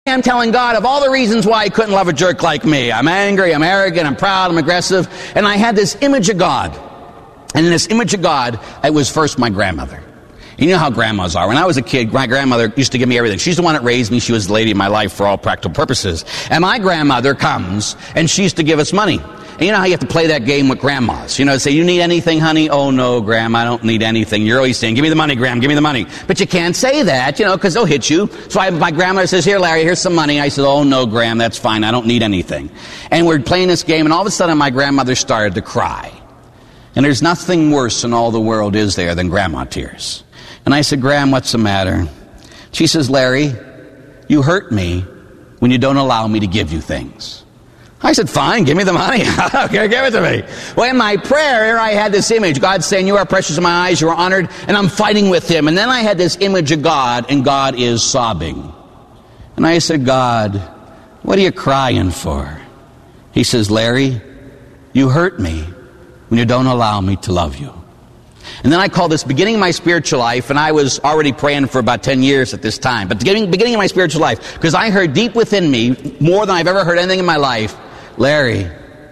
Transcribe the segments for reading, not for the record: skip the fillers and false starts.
I'm telling God of all the reasons why he couldn't love a jerk like me. I'm angry, I'm arrogant, I'm proud, I'm aggressive. And I had this image of God. And in this image of God, it was first my grandmother. You know how grandmas are. When I was a kid, my grandmother used to give me everything. She's the one that raised me. She was the lady of my life for all practical purposes. And my grandmother comes, and she used to give us money. And you know how you have to play that game with grandmas. You know, say, you need anything, honey? Oh, no, Grandma, I don't need anything. You're always saying, give me the money, Graham, give me the money. But you can't say that, you know, because they'll hit you. So my grandmother says, here, Larry, here's some money. I said, oh, no, Graham, that's fine. I don't need anything. And we're playing this game, and all of a sudden my grandmother started to cry. And there's nothing worse in all the world, is there, than grandma tears. And I said, Graham, what's the matter? She says, Larry, you hurt me when you don't allow me to give you things. I said, fine, give me the money. Okay, give it to me. Well, in my prayer, here I had this image. God saying, you are precious in my eyes, you are honored, and I'm fighting with him. And then I had this image of God, and God is sobbing. And I said, God, what are you crying for? He says, Larry, you hurt me when you don't allow me to love you. And then I call this beginning of my spiritual life, and I was already praying for about 10 years at this time. But beginning of my spiritual life, because I heard deep within me, more than I've ever heard anything in my life, Larry,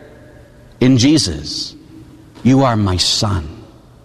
in Jesus, you are my son.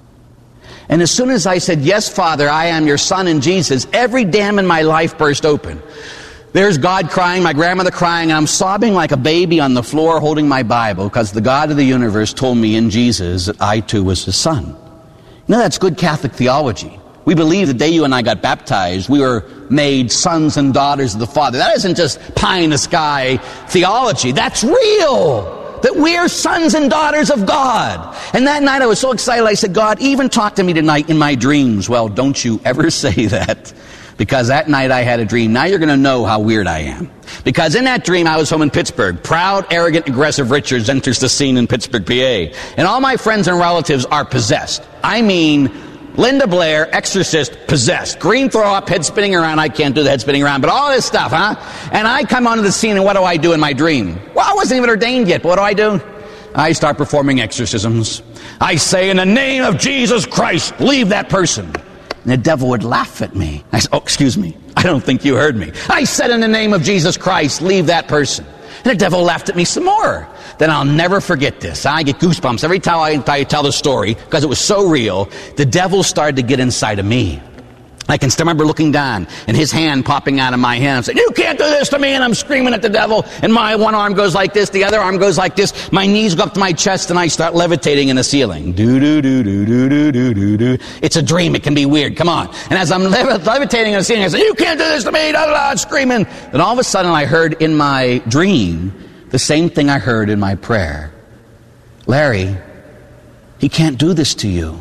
And as soon as I said, yes, Father, I am your son in Jesus, every dam in my life burst open. There's God crying, my grandmother crying, and I'm sobbing like a baby on the floor holding my Bible, because the God of the universe told me in Jesus that I too was his son. You know, that's good Catholic theology. We believe the day you and I got baptized, we were made sons and daughters of the Father. That isn't just pie in the sky theology. That's real. That we're sons and daughters of God. And that night I was so excited, I said, God, even talk to me tonight in my dreams. Well, don't you ever say that. Because that night I had a dream. Now you're going to know how weird I am. Because in that dream I was home in Pittsburgh. Proud, arrogant, aggressive Richards enters the scene in Pittsburgh, PA. And all my friends and relatives are possessed. I mean, Linda Blair, exorcist, possessed. Green throw up, head spinning around. I can't do the head spinning around. But all this stuff, huh? And I come onto the scene, and what do I do in my dream? Well, I wasn't even ordained yet, but what do? I start performing exorcisms. I say, in the name of Jesus Christ, leave that person. And the devil would laugh at me. I said, oh, excuse me. I don't think you heard me. I said, in the name of Jesus Christ, leave that person. And the devil laughed at me some more. Then I'll never forget this. I get goosebumps every time I tell the story, because it was so real. The devil started to get inside of me. I can still remember looking down and his hand popping out of my hand and saying, you can't do this to me. And I'm screaming at the devil, and my one arm goes like this, the other arm goes like this. My knees go up to my chest, and I start levitating in the ceiling. Do-do-do-do-do-do-do-do. It's a dream. It can be weird. Come on. And as I'm levitating in the ceiling, I say, you can't do this to me. Da-da-da, screaming. Then all of a sudden I heard in my dream the same thing I heard in my prayer. Larry, he can't do this to you.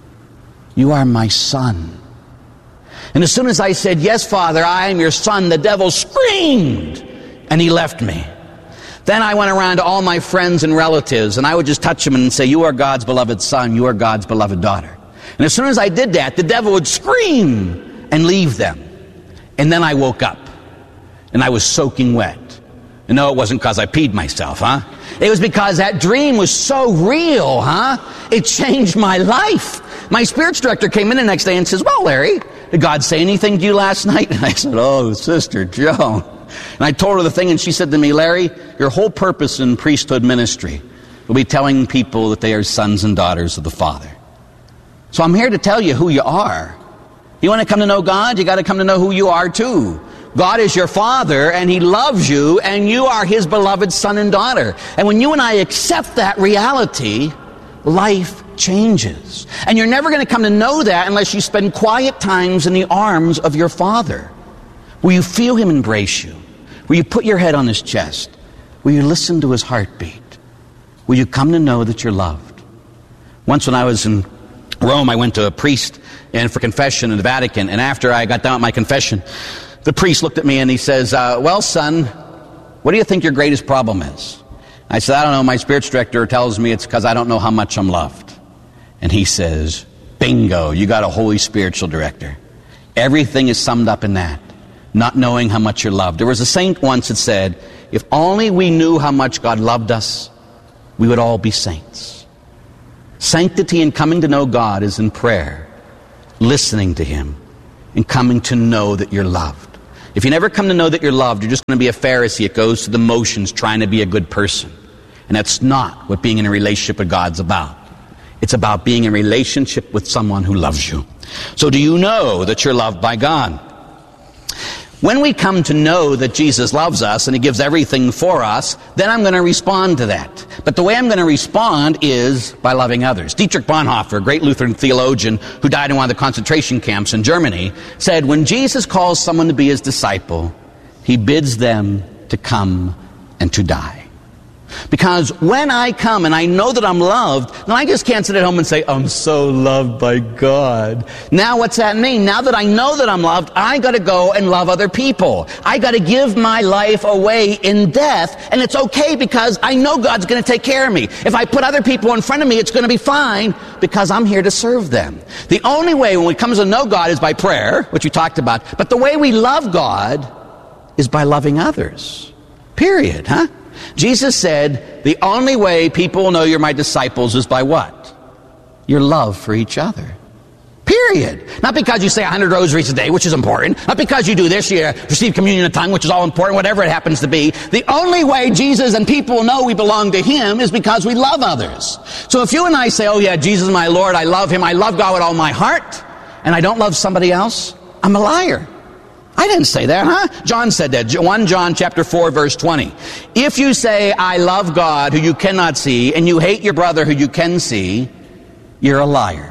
You are my son. And as soon as I said, yes, Father, I am your son, the devil screamed, and he left me. Then I went around to all my friends and relatives, and I would just touch them and say, you are God's beloved son, you are God's beloved daughter. And as soon as I did that, the devil would scream and leave them. And then I woke up, and I was soaking wet. And no, it wasn't because I peed myself, huh? It was because that dream was so real, huh? It changed my life. My spiritual director came in the next day and says, well, Larry, did God say anything to you last night? And I said, oh, Sister Joan. And I told her the thing, and she said to me, Larry, your whole purpose in priesthood ministry will be telling people that they are sons and daughters of the Father. So I'm here to tell you who you are. You want to come to know God? You got to come to know who you are too. God is your Father, and He loves you, and you are His beloved son and daughter. And when you and I accept that reality, life changes. And you're never going to come to know that unless you spend quiet times in the arms of your Father. Will you feel Him embrace you? Will you put your head on His chest? Will you listen to His heartbeat? Will you come to know that you're loved? Once when I was in Rome, I went to a priest for confession in the Vatican, and after I got done with my confession, the priest looked at me and he says, well, son, what do you think your greatest problem is? I said, I don't know. My spiritual director tells me it's because I don't know how much I'm loved. And he says, bingo, you got a holy spiritual director. Everything is summed up in that. Not knowing how much you're loved. There was a saint once that said, if only we knew how much God loved us, we would all be saints. Sanctity in coming to know God is in prayer, listening to Him, and coming to know that you're loved. If you never come to know that you're loved, you're just going to be a Pharisee that goes through the motions trying to be a good person. And that's not what being in a relationship with God's about. It's about being in a relationship with someone who loves you. So do you know that you're loved by God? When we come to know that Jesus loves us and He gives everything for us, then I'm going to respond to that. But the way I'm going to respond is by loving others. Dietrich Bonhoeffer, a great Lutheran theologian who died in one of the concentration camps in Germany, said, when Jesus calls someone to be His disciple, He bids them to come and to die. Because when I come and I know that I'm loved, then I just can't sit at home and say, I'm so loved by God. Now what's that mean? Now that I know that I'm loved, I got to go and love other people. I got to give my life away in death, and it's okay because I know God's going to take care of me. If I put other people in front of me, it's going to be fine because I'm here to serve them. The only way when it comes to know God is by prayer, which we talked about, but the way we love God is by loving others. Period, huh? Jesus said, the only way people will know you're my disciples is by what? Your love for each other. Period. Not because you say 100 rosaries a day, which is important. Not because you do this, you receive communion in the tongue, which is all important, whatever it happens to be. The only way Jesus and people will know we belong to Him is because we love others. So if you and I say, oh yeah, Jesus is my Lord, I love Him, I love God with all my heart, and I don't love somebody else, I'm a liar. I didn't say that, huh? John said that. 1 John chapter 4, verse 20. If you say, I love God who you cannot see, and you hate your brother who you can see, you're a liar.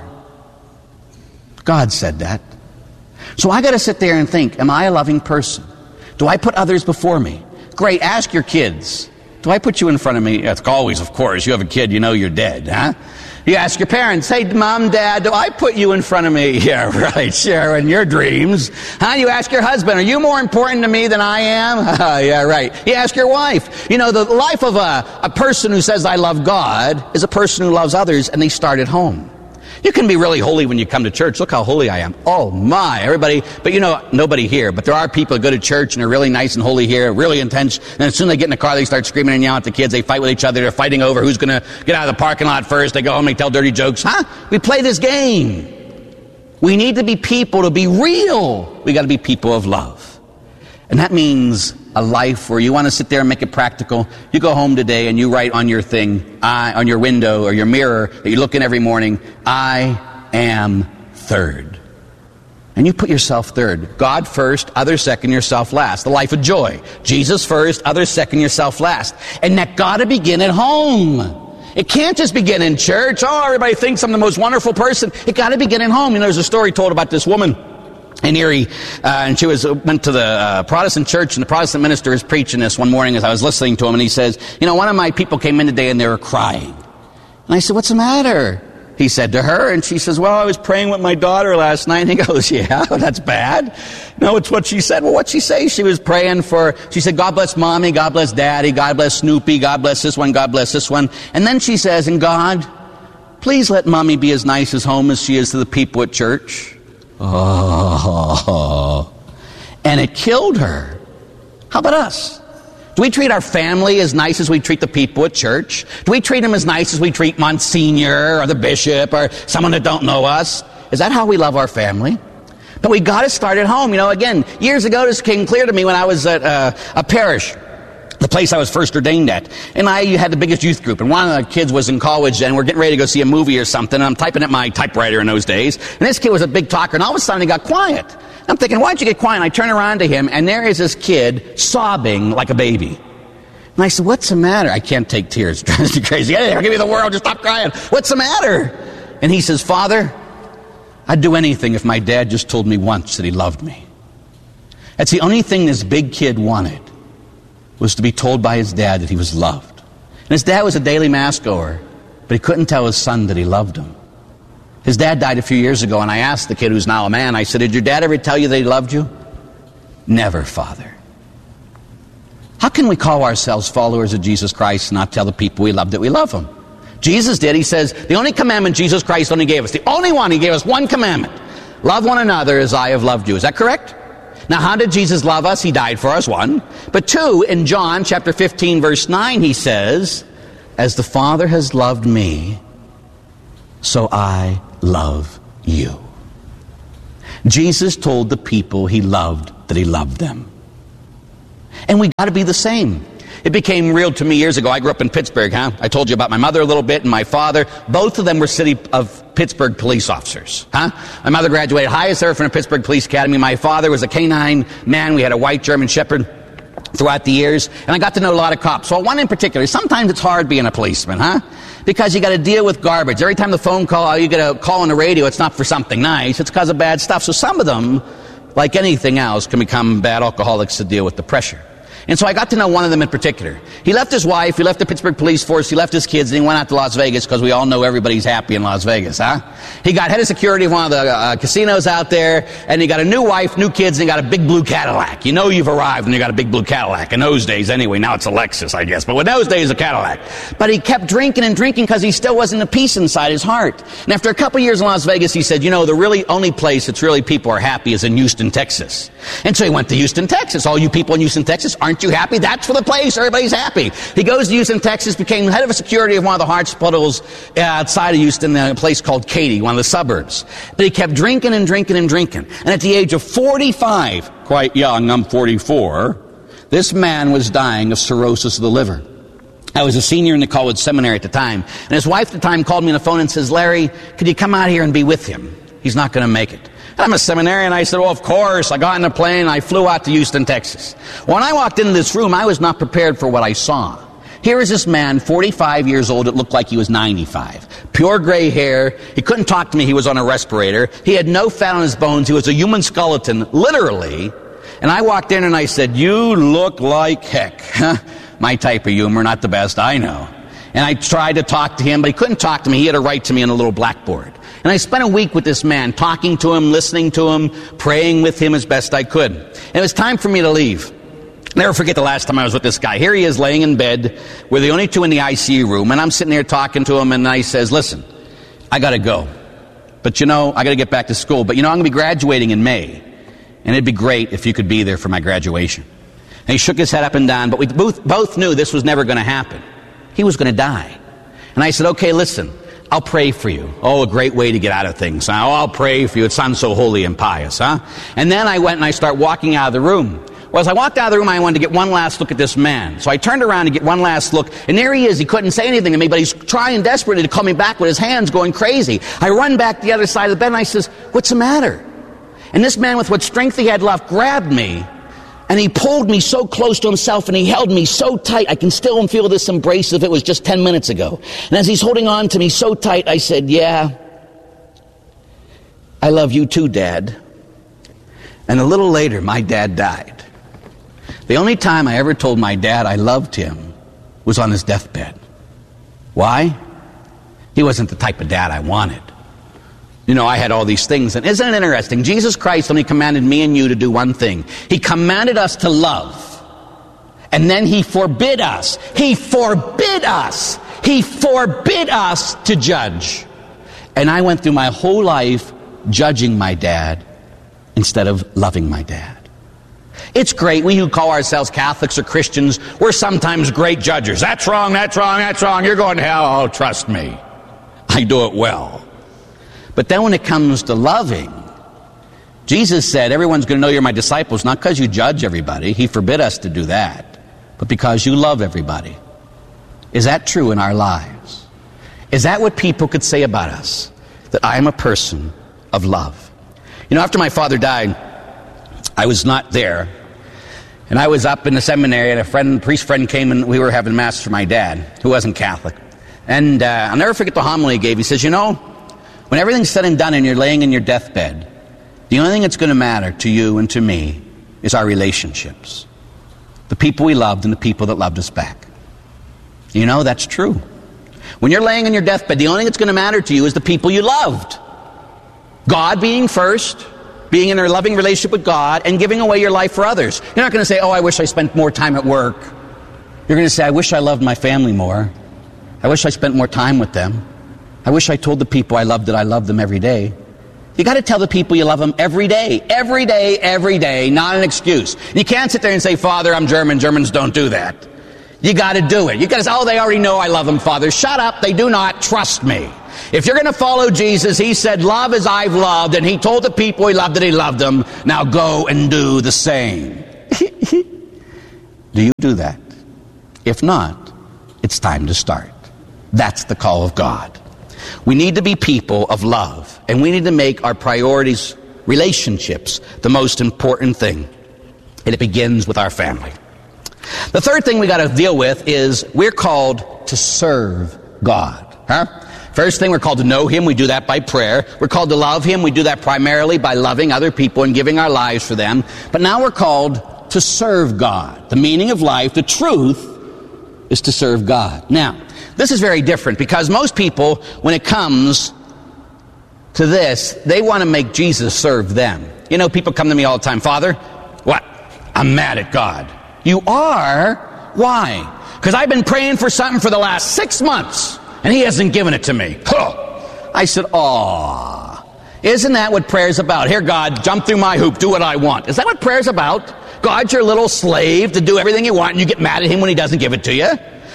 God said that. So I got to sit there and think, am I a loving person? Do I put others before me? Great, ask your kids. Do I put you in front of me? It's always, of course. You have a kid, you know you're dead, huh? You ask your parents, hey, Mom, Dad, do I put you in front of me? Yeah, right, sure, in your dreams. Huh? You ask your husband, are you more important to me than I am? Yeah, right. You ask your wife. You know, the life of a person who says, I love God, is a person who loves others, and they start at home. You can be really holy when you come to church. Look how holy I am. Oh my, everybody. But you know, nobody here. But there are people who go to church and are really nice and holy here, really intense. And as soon as they get in the car, they start screaming and yelling at the kids. They fight with each other. They're fighting over who's going to get out of the parking lot first. They go home, they tell dirty jokes. Huh? We play this game. We need to be people to be real. We got to be people of love. And that means a life where you want to sit there and make it practical. You go home today and you write on your thing, on your window or your mirror that you look in every morning, I am third. And you put yourself third. God first, others second, yourself last. The life of joy. Jesus first, others second, yourself last. And that got to begin at home. It can't just begin in church. Oh, everybody thinks I'm the most wonderful person. It got to begin at home. You know, there's a story told about this woman in Erie, and she went to the Protestant church, and the Protestant minister was preaching this one morning as I was listening to him, and he says, you know, one of my people came in today and they were crying. And I said, what's the matter? He said to her, and she says, well, I was praying with my daughter last night. And he goes, yeah, that's bad. No, it's what she said. Well, what'd she say? She was praying she said, God bless Mommy, God bless Daddy, God bless Snoopy, God bless this one, God bless this one. And then she says, and God, please let Mommy be as nice at home as she is to the people at church. Oh, and it killed her. How about us? Do we treat our family as nice as we treat the people at church? Do we treat them as nice as we treat Monsignor or the bishop or someone that don't know us? Is that how we love our family? But we got to start at home. You know, again, years ago, this came clear to me when I was at a parish, the place I was first ordained at. And I had the biggest youth group. And one of the kids was in college then. We're getting ready to go see a movie or something. And I'm typing at my typewriter in those days. And this kid was a big talker. And all of a sudden he got quiet. I'm thinking, why'd you get quiet? And I turn around to him. And there is this kid sobbing like a baby. And I said, what's the matter? I can't take tears. It drives me crazy. Hey, I'll give you the world. Just stop crying. What's the matter? And he says, Father, I'd do anything if my dad just told me once that he loved me. That's the only thing this big kid wanted, was to be told by his dad that he was loved. And his dad was a daily mass goer, but he couldn't tell his son that he loved him. His dad died a few years ago, and I asked the kid who's now a man, I said, did your dad ever tell you that he loved you? Never, Father. How can we call ourselves followers of Jesus Christ and not tell the people we love that we love him? Jesus did. He says, the only commandment Jesus Christ only gave us, the only one, he gave us one commandment. Love one another as I have loved you. Is that correct? Now, how did Jesus love us? He died for us, one. But two, in John chapter 15, verse 9, he says, as the Father has loved me, so I love you. Jesus told the people he loved that he loved them. And we got to be the same. It became real to me years ago. I grew up in Pittsburgh, I told you about my mother a little bit and my father. Both of them were city of Pittsburgh police officers, My mother graduated highest ever from the Pittsburgh Police Academy. My father was a canine man. We had a white German Shepherd throughout the years, and I got to know a lot of cops. Well, one in particular, sometimes it's hard being a policeman, because you got to deal with garbage. Every time the phone call, you get a call on the radio, it's not for something nice, it's because of bad stuff. So some of them, like anything else, can become bad alcoholics to deal with the pressure. And so I got to know one of them in particular. He left his wife, he left the Pittsburgh police force, he left his kids, and he went out to Las Vegas, because we all know everybody's happy in Las Vegas, He got head of security of one of the casinos out there, and he got a new wife, new kids, and he got a big blue Cadillac. You know you've arrived when you got a big blue Cadillac. In those days, anyway. Now it's a Lexus, I guess. But in those days, a Cadillac. But he kept drinking and drinking because he still wasn't at peace inside his heart. And after a couple years in Las Vegas, he said, the really only place that's really people are happy is in Houston, Texas. And so he went to Houston, Texas. All you people in Houston, Texas, aren't you happy? That's the place. Everybody's happy. He goes to Houston, Texas, became head of security of one of the hospitals outside of Houston, a place called Katy, one of the suburbs. But he kept drinking and drinking and drinking. And at the age of 45, quite young, I'm 44, this man was dying of cirrhosis of the liver. I was a senior in the college seminary at the time. And his wife at the time called me on the phone and says, Larry, could you come out here and be with him? He's not going to make it. I'm a seminarian. I said, well, of course. I got in a plane and I flew out to Houston, Texas. When I walked into this room, I was not prepared for what I saw. Here is this man, 45 years old. It looked like he was 95. Pure gray hair. He couldn't talk to me. He was on a respirator. He had no fat on his bones. He was a human skeleton, literally. And I walked in and I said, you look like heck. My type of humor, not the best, I know. And I tried to talk to him, but he couldn't talk to me. He had to write to me on a little blackboard. And I spent a week with this man, talking to him, listening to him, praying with him as best I could. And it was time for me to leave. Never forget the last time I was with this guy. Here he is laying in bed. We're the only two in the ICU room. And I'm sitting there talking to him, and I says, listen, I got to go. But I got to get back to school. But I'm going to be graduating in May. And it'd be great if you could be there for my graduation. And he shook his head up and down, but we both knew this was never going to happen. He was going to die. And I said, okay, listen. I'll pray for you. Oh, a great way to get out of things. Oh, I'll pray for you. It sounds so holy and pious, And then I went and I started walking out of the room. Well, as I walked out of the room, I wanted to get one last look at this man. So I turned around to get one last look, and there he is. He couldn't say anything to me, but he's trying desperately to call me back with his hands going crazy. I run back to the other side of the bed, and I says, what's the matter? And this man, with what strength he had left, grabbed me, and he pulled me so close to himself, and he held me so tight. I can still feel this embrace as if it was just 10 minutes ago. And as he's holding on to me so tight, I said, yeah, I love you too, Dad. And a little later, my dad died. The only time I ever told my dad I loved him was on his deathbed. Why? He wasn't the type of dad I wanted. I had all these things. And isn't it interesting? Jesus Christ only commanded me and you to do one thing. He commanded us to love. And then he forbid us. He forbid us. He forbid us to judge. And I went through my whole life judging my dad instead of loving my dad. It's great. We who call ourselves Catholics or Christians, we're sometimes great judges. That's wrong, that's wrong, that's wrong. You're going to hell. Oh, trust me. I do it well. But then when it comes to loving, Jesus said, everyone's going to know you're my disciples, not because you judge everybody. He forbid us to do that, but because you love everybody. Is that true in our lives? Is that what people could say about us? That I am a person of love? After my father died, I was not there. And I was up in the seminary, and a priest friend came, and we were having mass for my dad, who wasn't Catholic. And I'll never forget the homily he gave. He says, when everything's said and done and you're laying in your deathbed, the only thing that's going to matter to you and to me is our relationships. The people we loved and the people that loved us back. That's true. When you're laying in your deathbed, the only thing that's going to matter to you is the people you loved. God being first, being in a loving relationship with God, and giving away your life for others. You're not going to say, oh, I wish I spent more time at work. You're going to say, I wish I loved my family more. I wish I spent more time with them. I wish I told the people I loved that I love them every day. You got to tell the people you love them every day. Every day, every day, not an excuse. You can't sit there and say, Father, I'm German. Germans don't do that. You got to do it. You got to say, oh, they already know I love them, Father. Shut up. They do not. Trust me. If you're going to follow Jesus, he said, love as I've loved. And he told the people he loved that he loved them. Now go and do the same. Do you do that? If not, it's time to start. That's the call of God. We need to be people of love, and we need to make our priorities, relationships, the most important thing. And it begins with our family. The third thing we got to deal with is we're called to serve God. First thing, we're called to know Him. We do that by prayer. We're called to love Him. We do that primarily by loving other people and giving our lives for them. But now we're called to serve God. The meaning of life, the truth, is to serve God. Now, this is very different because most people, when it comes to this, they want to make Jesus serve them. You know, people come to me all the time, Father, what? I'm mad at God. You are? Why? Because I've been praying for something for the last 6 months, and He hasn't given it to me. I said, aw, isn't that what prayer's about? Here, God, jump through my hoop, do what I want. Is that what prayer's about? God's your little slave to do everything you want, and you get mad at Him when He doesn't give it to you?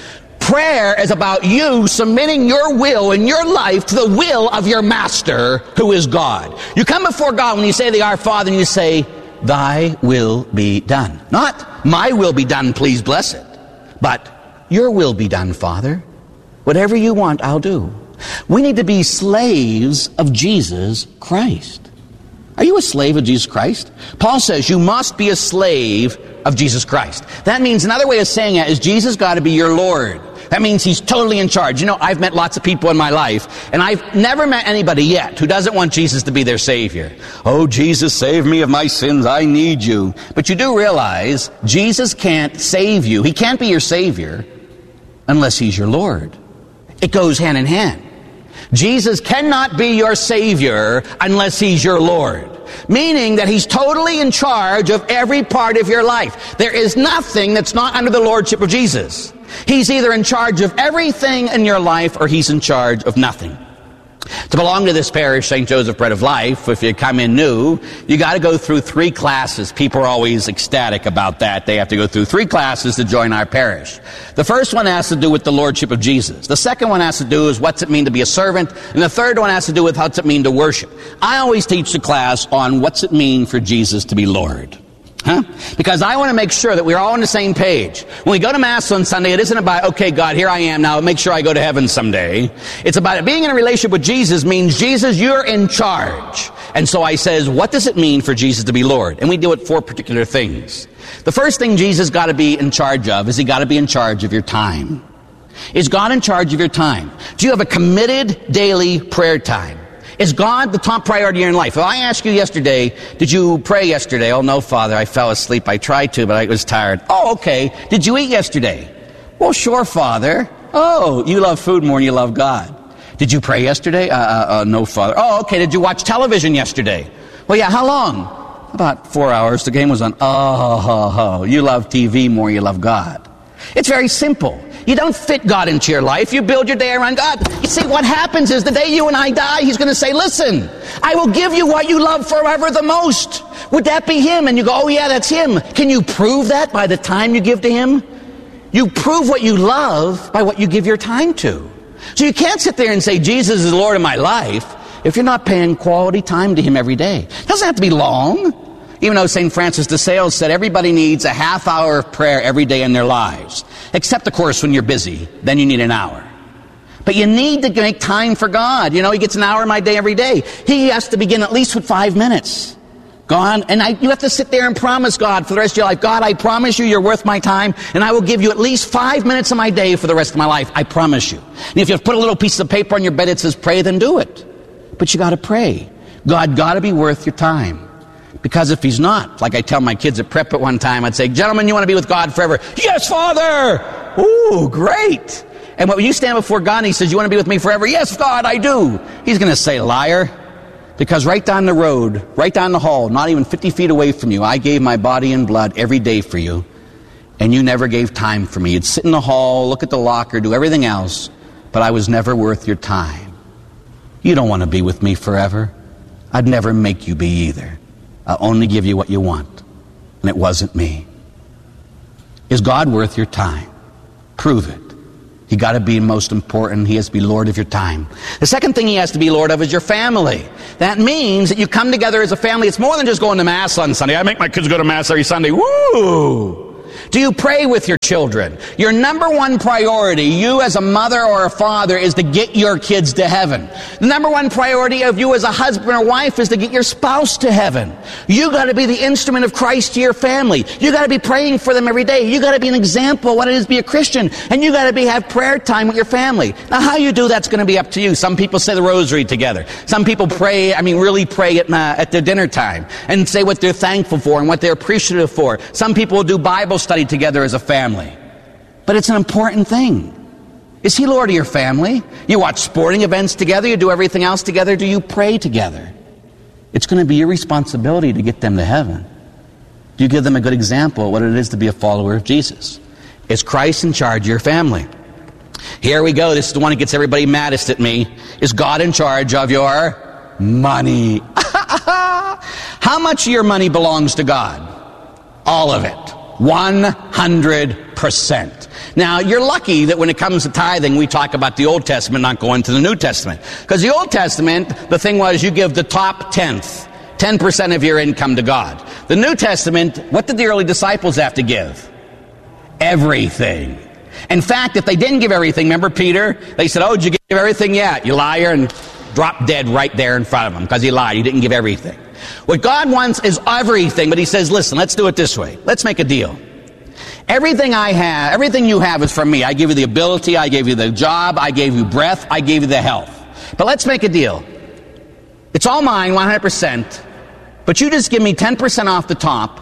Prayer is about you submitting your will and your life to the will of your master, who is God. You come before God when you say the Our Father, and you say, Thy will be done. Not, my will be done, please bless it. But, your will be done, Father. Whatever you want, I'll do. We need to be slaves of Jesus Christ. Are you a slave of Jesus Christ? Paul says you must be a slave of Jesus Christ. That means, another way of saying it is Jesus got to be your Lord. That means He's totally in charge. You know, I've met lots of people in my life, and I've never met anybody yet who doesn't want Jesus to be their Savior. Oh, Jesus, save me of my sins. I need you. But you do realize Jesus can't save you. He can't be your Savior unless He's your Lord. It goes hand in hand. Jesus cannot be your Savior unless He's your Lord. Meaning that He's totally in charge of every part of your life. There is nothing that's not under the lordship of Jesus. He's either in charge of everything in your life or He's in charge of nothing. To belong to this parish, St. Joseph Bread of Life, if you come in new, you got to go through 3 classes. People are always ecstatic about that. They have to go through 3 classes to join our parish. The first one has to do with the lordship of Jesus. The second one has to do with what's it mean to be a servant. And the third one has to do with what's it mean to worship. I always teach the class on what's it mean for Jesus to be Lord. Because I want to make sure that we're all on the same page. When we go to Mass on Sunday, it isn't about, okay, God, here I am now, make sure I go to heaven someday. It's about being in a relationship with Jesus means, Jesus, you're in charge. And so I says, what does it mean for Jesus to be Lord? And we do it 4 particular things. The first thing Jesus got to be in charge of is He got to be in charge of your time. Is God in charge of your time? Do you have a committed daily prayer time? Is God the top priority in your life? If I asked you yesterday, did you pray yesterday? Oh, no, Father, I fell asleep. I tried to, but I was tired. Oh, okay. Did you eat yesterday? Well, sure, Father. Oh, you love food more than you love God. Did you pray yesterday? No, Father. Oh, okay. Did you watch television yesterday? Well, yeah, how long? About 4 hours. The game was on. Oh, you love TV more than you love God. It's very simple. You don't fit God into your life. You build your day around God. You see, what happens is the day you and I die, He's going to say, listen, I will give you what you love forever the most. Would that be Him? And you go, oh yeah, that's Him. Can you prove that by the time you give to Him? You prove what you love by what you give your time to. So you can't sit there and say, Jesus is the Lord of my life, if you're not paying quality time to Him every day. It doesn't have to be long. Even though St. Francis de Sales said everybody needs a half hour of prayer every day in their lives. Except, of course, when you're busy. Then you need an hour. But you need to make time for God. You know, He gets an hour in my day every day. He has to begin at least with 5 minutes. God, and you have to sit there and promise God for the rest of your life, God, I promise you you're worth my time, and I will give you at least 5 minutes of my day for the rest of my life. I promise you. And if you put a little piece of paper on your bed that says pray, then do it. But you got to pray. God got to be worth your time. Because if He's not, like I tell my kids at prep at one time, I'd say, gentlemen, you want to be with God forever? Yes, Father! Ooh, great! And when you stand before God and He says, you want to be with me forever? Yes, God, I do. He's going to say, liar. Because right down the road, right down the hall, not even 50 feet away from you, I gave my body and blood every day for you. And you never gave time for me. You'd sit in the hall, look at the locker, do everything else. But I was never worth your time. You don't want to be with me forever. I'd never make you be either. I'll only give you what you want. And it wasn't me. Is God worth your time? Prove it. He got to be most important. He has to be Lord of your time. The second thing He has to be Lord of is your family. That means that you come together as a family. It's more than just going to Mass on Sunday. I make my kids go to Mass every Sunday. Woo! Do you pray with your children? Your number one priority, you as a mother or a father, is to get your kids to heaven. The number one priority of you as a husband or wife is to get your spouse to heaven. You got to be the instrument of Christ to your family. You got to be praying for them every day. You got to be an example of what it is to be a Christian. And you got to have prayer time with your family. Now, how you do that's going to be up to you. Some people say the rosary together. Some people pray, really pray at their dinner time and say what they're thankful for and what they're appreciative for. Some people will do Bible study together as a family. But it's an important thing. Is he Lord of your family? You watch sporting events together, you do everything else together, do you pray together? It's going to be your responsibility to get them to heaven. Do you give them a good example of what it is to be a follower of Jesus? Is Christ in charge of your family? Here we go. This is the one that gets everybody maddest at me. Is God in charge of your money? How much of your money belongs to God? All of it. 100%. Now, you're lucky that when it comes to tithing, we talk about the Old Testament, not going to the New Testament. Because the Old Testament, the thing was you give the top 10% of your income to God. The New Testament, what did the early disciples have to give? Everything. In fact, if they didn't give everything, remember Peter? They said, did you give everything yet? You liar, and dropped dead right there in front of him because he lied. He didn't give everything. What God wants is everything, but he says, listen, let's do it this way. Let's make a deal. Everything I have, everything you have is from me. I give you the ability, I gave you the job, I gave you breath, I gave you the health. But let's make a deal. It's all mine, 100%, but you just give me 10% off the top,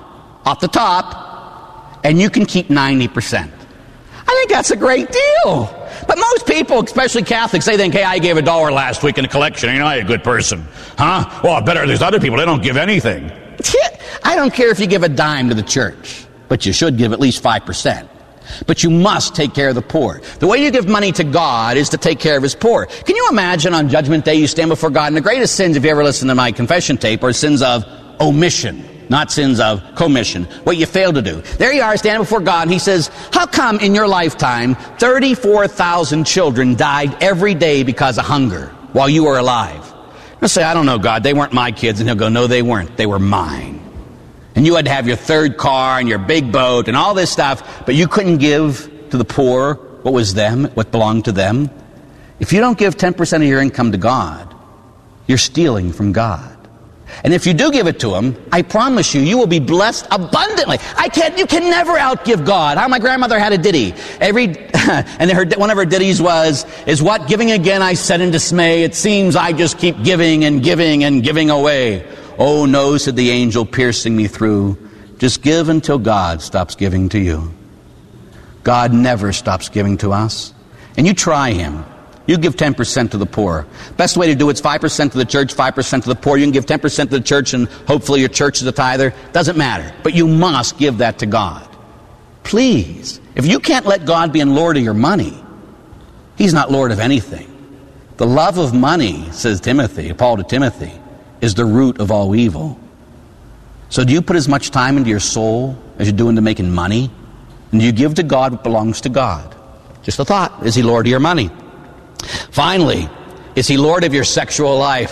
and you can keep 90%. I think that's a great deal. But most people, especially Catholics, they think, hey, I gave $1 last week in a collection. I'm a good person. Huh? Well, better there's other people, they don't give anything. I don't care if you give a dime to the church, but you should give at least 5%. But you must take care of the poor. The way you give money to God is to take care of his poor. Can you imagine on Judgment Day you stand before God, and the greatest sins, if you ever listen to my confession tape, are sins of omission. Not sins of commission, what you failed to do. There you are standing before God, and he says, how come in your lifetime 34,000 children died every day because of hunger while you were alive? You'll say, I don't know, God, they weren't my kids. And he'll go, no, they weren't. They were mine. And you had to have your third car and your big boat and all this stuff, but you couldn't give to the poor what was them, what belonged to them. If you don't give 10% of your income to God, you're stealing from God. And if you do give it to him, I promise you, you will be blessed abundantly. You can never outgive God. How my grandmother had a ditty. And one of her ditties is what? Giving again I said in dismay. It seems I just keep giving and giving and giving away. Oh no, said the angel piercing me through. Just give until God stops giving to you. God never stops giving to us. And you try him. You give 10% to the poor. Best way to do it is 5% to the church, 5% to the poor. You can give 10% to the church, and hopefully your church is a tither. Doesn't matter. But you must give that to God. Please. If you can't let God be Lord of your money, he's not Lord of anything. The love of money, says Timothy, Paul to Timothy, is the root of all evil. So do you put as much time into your soul as you do into making money? And do you give to God what belongs to God? Just a thought. Is he Lord of your money? Finally, is he Lord of your sexual life?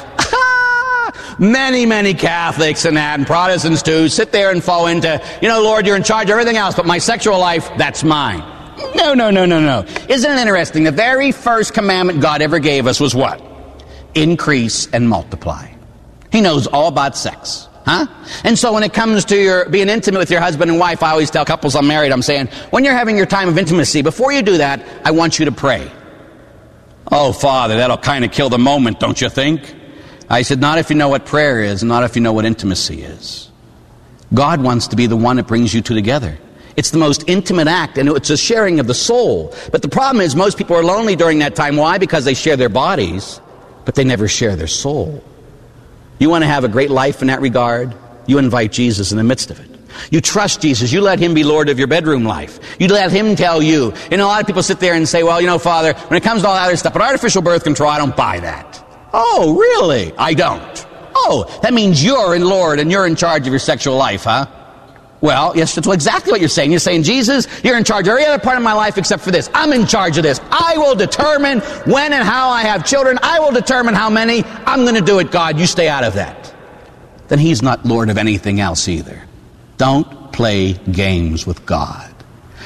Many Catholics and Protestants too sit there and fall into, Lord, you're in charge of everything else, but my sexual life, that's mine. No. Isn't it interesting? The very first commandment God ever gave us was what? Increase and multiply. He knows all about sex. Huh? And so when it comes to being intimate with your husband and wife, I always tell couples I'm married, I'm saying, when you're having your time of intimacy, before you do that, I want you to pray. Oh, Father, that'll kind of kill the moment, don't you think? I said, not if you know what prayer is, and not if you know what intimacy is. God wants to be the one that brings you two together. It's the most intimate act, and it's a sharing of the soul. But the problem is most people are lonely during that time. Why? Because they share their bodies, but they never share their soul. You want to have a great life in that regard? You invite Jesus in the midst of it. You trust Jesus. You let him be Lord of your bedroom life. You let him tell you. A lot of people sit there and say, well, Father, when it comes to all that other stuff, but artificial birth control, I don't buy that. Oh, really? I don't. Oh, that means you're in Lord and you're in charge of your sexual life, huh? Well, yes, that's exactly what you're saying. You're saying, Jesus, you're in charge of every other part of my life except for this. I'm in charge of this. I will determine when and how I have children. I will determine how many. I'm going to do it, God. You stay out of that. Then he's not Lord of anything else either. Don't play games with God.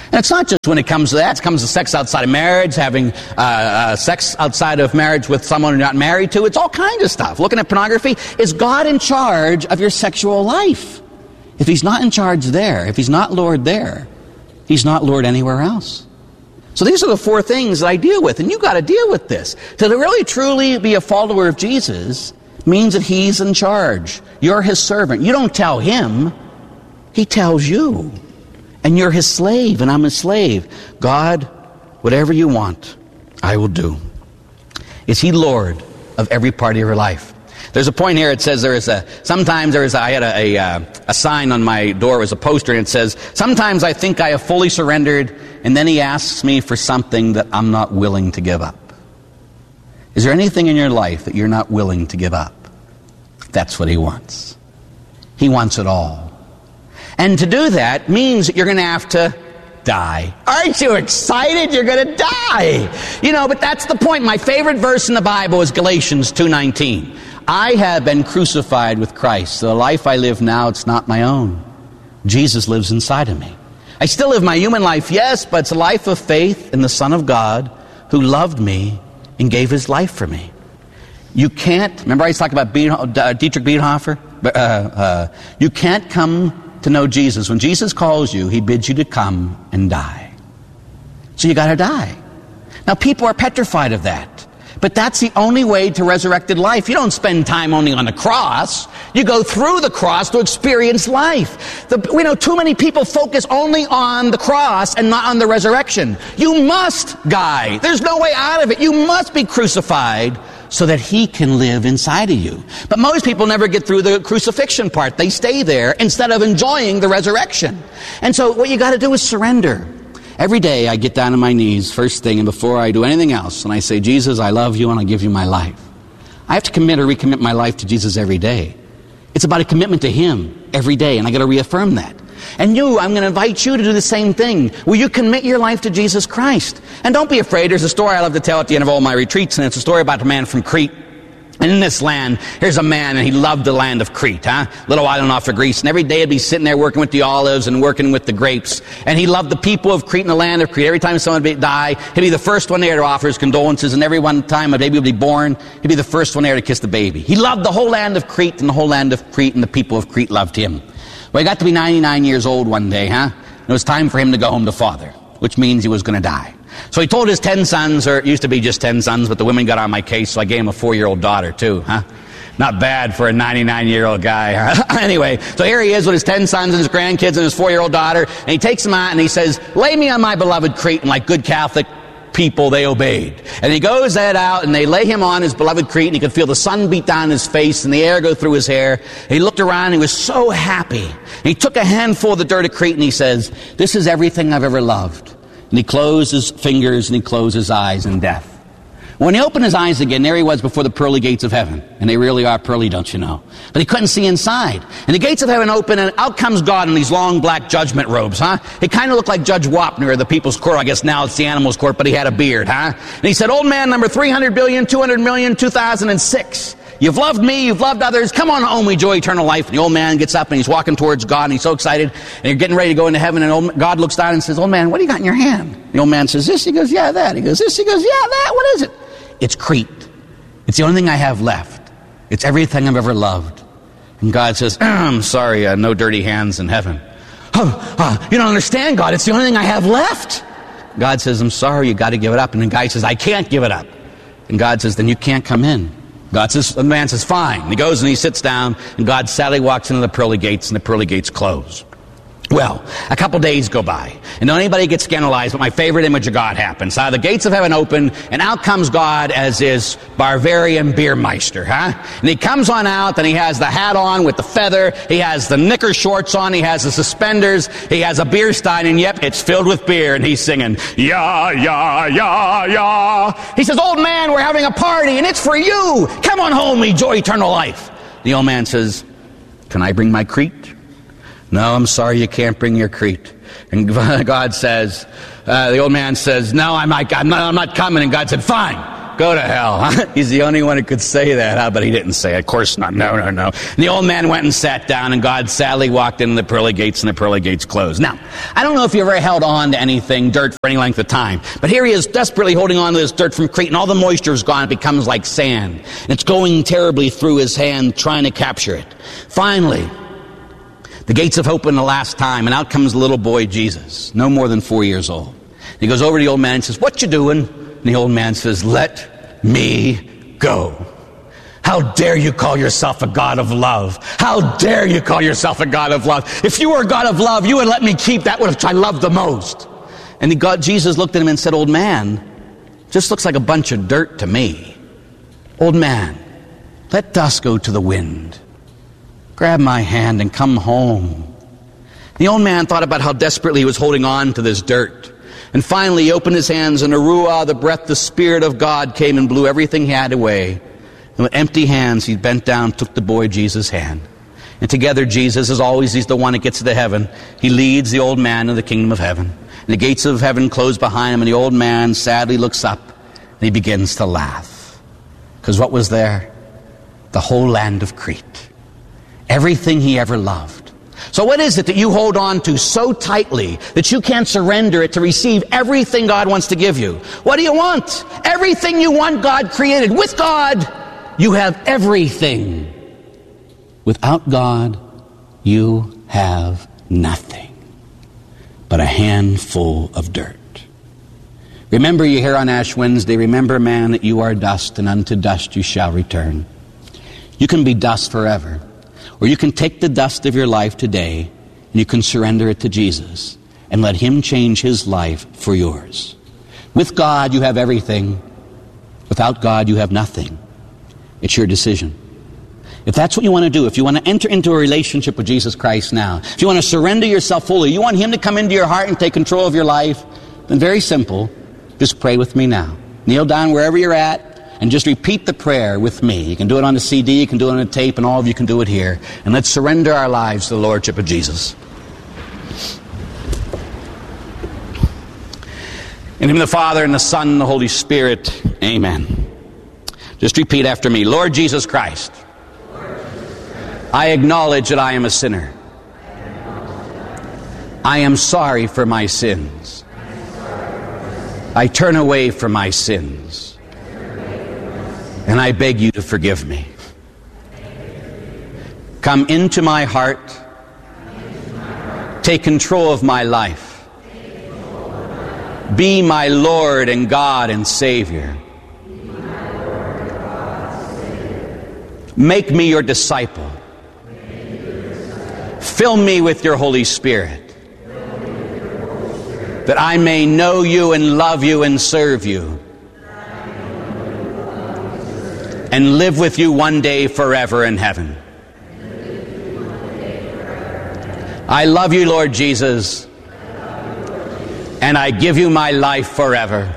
And it's not just when it comes to that. It comes to sex outside of marriage, having sex outside of marriage with someone you're not married to. It's all kinds of stuff. Looking at pornography. Is God in charge of your sexual life? If he's not in charge there, if he's not Lord there, he's not Lord anywhere else. So these are the 4 things that I deal with, and you've got to deal with this. To really truly be a follower of Jesus means that he's in charge. You're his servant. You don't tell him. He tells you. And you're his slave, and I'm his slave. God, whatever you want, I will do. Is he Lord of every part of your life? There's a point here. It says I had a sign on my door. It was a poster, and it says, sometimes I think I have fully surrendered, and then he asks me for something that I'm not willing to give up. Is there anything in your life that you're not willing to give up? That's what he wants. He wants it all. And to do that means that you're going to have to die. Aren't you excited? You're going to die. But that's the point. My favorite verse in the Bible is Galatians 2:19. I have been crucified with Christ. The life I live now, it's not my own. Jesus lives inside of me. I still live my human life, yes, but it's a life of faith in the Son of God who loved me and gave his life for me. You can't, remember I was talking about Dietrich Bonhoeffer? You can't come to know Jesus. When Jesus calls you, he bids you to come and die. So you got to die. Now people are petrified of that. But that's the only way to resurrected life. You don't spend time only on the cross. You go through the cross to experience life. We know too many people focus only on the cross and not on the resurrection. You must die. There's no way out of it. You must be crucified so that he can live inside of you. But most people never get through the crucifixion part. They stay there instead of enjoying the resurrection. And so what you got to do is surrender. Every day I get down on my knees first thing, and before I do anything else, and I say, Jesus, I love you and I give you my life. I have to commit or recommit my life to Jesus every day. It's about a commitment to him every day, and I got to reaffirm that. And I'm going to invite you to do the same thing. Will you commit your life to Jesus Christ? And don't be afraid. There's a story I love to tell at the end of all my retreats, and it's a story about a man from Crete. And in this land, here's a man, and he loved the land of Crete, little island off of Greece. And every day he'd be sitting there working with the olives and working with the grapes. And he loved the people of Crete and the land of Crete. Every time someone would die, he'd be the first one there to offer his condolences. And every one time a baby would be born, he'd be the first one there to kiss the baby. He loved the whole land of Crete, and the whole land of Crete and the people of Crete loved him. Well, he got to be 99 years old one day, It was time for him to go home to father, which means he was going to die. So he told his 10 sons, or it used to be just 10 sons, but the women got on my case, so I gave him a 4-year-old daughter too, Not bad for a 99-year-old guy, Anyway, so here he is with his 10 sons and his grandkids and his 4-year-old daughter, and he takes them out and he says, lay me on my beloved Crete, and like good Catholic people, they obeyed. And he goes out and they lay him on his beloved Crete, and he could feel the sun beat down his face and the air go through his hair. And he looked around and he was so happy. And he took a handful of the dirt of Crete and he says, this is everything I've ever loved. And he closed his fingers and he closed his eyes in death. When he opened his eyes again, there he was before the pearly gates of heaven. And they really are pearly, don't you know? But he couldn't see inside. And the gates of heaven open, and out comes God in these long black judgment robes, He kind of looked like Judge Wapner of the People's Court. I guess now it's the Animals Court, but he had a beard, And he said, old man number 300 billion, 200 million, 2006. You've loved me, you've loved others. Come on home, we enjoy eternal life. And the old man gets up and he's walking towards God, and he's so excited. And you're getting ready to go into heaven, and God looks down and says, old man, what do you got in your hand? The old man says, this. He goes, yeah, that. He goes, this. He goes, yeah, that. What is it? It's Crete. It's the only thing I have left. It's everything I've ever loved. And God says, I'm sorry, no dirty hands in heaven. You don't understand, God. It's the only thing I have left. God says, I'm sorry, you got to give it up. And the guy says, I can't give it up. And God says, then you can't come in. The man says, fine. And he goes and he sits down, and God sadly walks into the pearly gates, and the pearly gates close. Well, a couple days go by, and don't anybody get scandalized, but my favorite image of God happens. The gates of heaven open, and out comes God as his Bavarian Beermeister, And he comes on out, and he has the hat on with the feather, he has the knicker shorts on, he has the suspenders, he has a beer stein, and yep, it's filled with beer, and he's singing, ya, ya, ya, ya. He says, old man, we're having a party, and it's for you. Come on home, enjoy eternal life. The old man says, can I bring my Crete? No, I'm sorry, you can't bring your Crete. And God says, the old man says, no, I'm not coming. And God said, fine, Go to hell. He's the only one who could say that, but he didn't say it. Of course not. No. And the old man went and sat down, and God sadly walked into the pearly gates, and the pearly gates closed. Now, I don't know if you ever held on to anything, dirt, for any length of time, but here he is desperately holding on to this dirt from Crete, and all the moisture is gone. It becomes like sand, and it's going terribly through his hand, trying to capture it. Finally, the gates have opened the last time, and out comes the little boy Jesus, no more than 4 years old. He goes over to the old man and says, "What you doing?" And the old man says, "Let me go." How dare you call yourself a God of love? How dare you call yourself a God of love? If you were a God of love, you would let me keep that which I love the most. And Jesus looked at him and said, "Old man, just looks like a bunch of dirt to me. Old man, let dust go to the wind. Grab my hand and come home." The old man thought about how desperately he was holding on to this dirt. And finally, he opened his hands, and the Ruah, the breath, the Spirit of God came and blew everything he had away. And with empty hands, he bent down, took the boy Jesus' hand. And together, Jesus, as always, he's the one that gets to heaven. He leads the old man to the kingdom of heaven. And the gates of heaven close behind him, and the old man sadly looks up, and he begins to laugh. Because what was there? The whole land of Crete. Everything he ever loved. So what is it that you hold on to so tightly that you can't surrender it to receive everything God wants to give you? What do you want? Everything you want God created. With God, you have everything. Without God, you have nothing but a handful of dirt. Remember, you here on Ash Wednesday, remember, man, that you are dust, and unto dust you shall return. You can be dust forever. Or you can take the dust of your life today, and you can surrender it to Jesus and let him change his life for yours. With God, you have everything. Without God, you have nothing. It's your decision. If that's what you want to do, if you want to enter into a relationship with Jesus Christ now, if you want to surrender yourself fully, you want him to come into your heart and take control of your life, then very simple, just pray with me now. Kneel down wherever you're at, and just repeat the prayer with me. You can do it on the CD, you can do it on a tape, and all of you can do it here. And let's surrender our lives to the Lordship of Jesus. In the name of the Father, and the Son, and the Holy Spirit, amen. Just repeat after me. Lord Jesus Christ, I acknowledge that I am a sinner. I am sorry for my sins. I turn away from my sins. And I beg you to forgive me. Come into my heart. Take control of my life. Be my Lord and God and Savior. Make me your disciple. Fill me with your Holy Spirit, that I may know you and love you and serve you, and live with you one day forever in heaven. I love you, Lord Jesus, and I give you my life forever.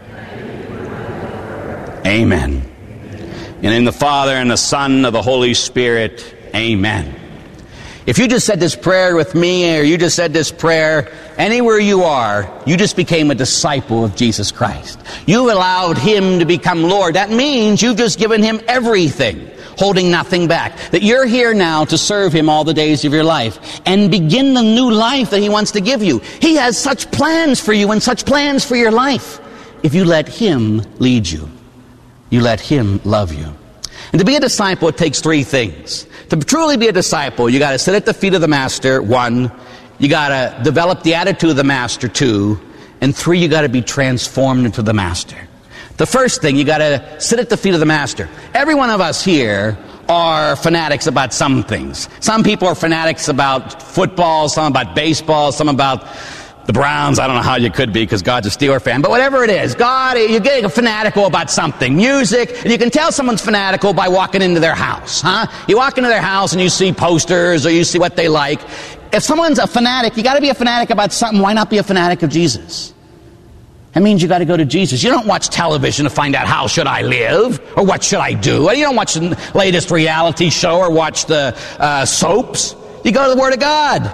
Amen. And in the Father, and the Son, of the Holy Spirit, amen. If you just said this prayer with me, or you just said this prayer anywhere you are, you just became a disciple of Jesus Christ. You allowed him to become Lord. That means you've just given him everything, holding nothing back. That you're here now to serve him all the days of your life and begin the new life that he wants to give you. He has such plans for you and such plans for your life. If you let him lead you, you let him love you. And to be a disciple, it takes three things. To truly be a disciple, you got to sit at the feet of the Master, 1. You got to develop the attitude of the Master, 2. And 3, you got to be transformed into the Master. The first thing, you got to sit at the feet of the Master. Every one of us here are fanatics about some things. Some people are fanatics about football, some about baseball, some about the Browns. I don't know how you could be, because God's a Steeler fan. But whatever it is, you're getting fanatical about something. Music, and you can tell someone's fanatical by walking into their house. You walk into their house and you see posters, or you see what they like. If someone's a fanatic, you got to be a fanatic about something. Why not be a fanatic of Jesus? That means you got to go to Jesus. You don't watch television to find out how should I live, or what should I do. You don't watch the latest reality show or watch the soaps. You go to the Word of God.